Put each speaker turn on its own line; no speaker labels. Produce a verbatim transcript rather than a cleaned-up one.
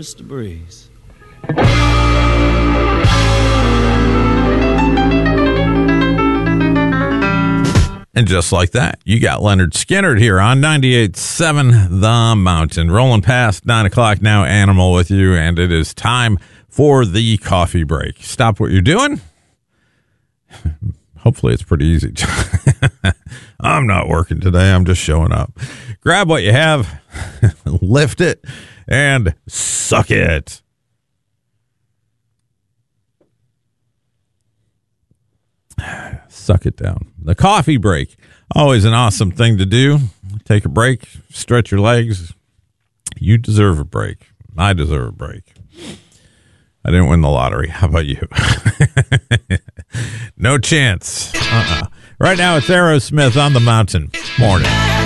just a breeze.
And just like that, you got Leonard Skinner here on ninety-eight point seven The Mountain. Rolling past nine o'clock now, Animal with you, and it is time for the coffee break. Stop what you're doing. Hopefully it's pretty easy. I'm not working today. I'm just showing up. Grab what you have, lift it, and suck it. Suck it down. The coffee break. Always an awesome thing to do. Take a break, stretch your legs. You deserve a break. I deserve a break. I didn't win the lottery. How about you? No chance. Uh-uh. Right now it's Aerosmith on the Mountain. Morning.